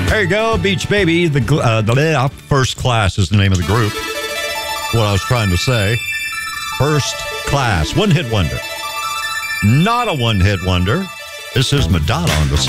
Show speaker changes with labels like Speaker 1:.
Speaker 1: There you go, Beach Baby. The First Class is the name of the group. What I was trying to say. First Class. One-hit wonder. Not a one-hit wonder. This is Madonna on the